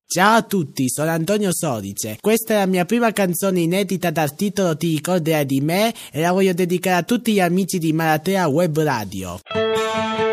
Ciao a tutti, sono Antonio Sodice. Questa è la mia prima canzone inedita dal titolo Ti ricorderai di me e la voglio dedicare a tutti gli amici di Maratea Web Radio.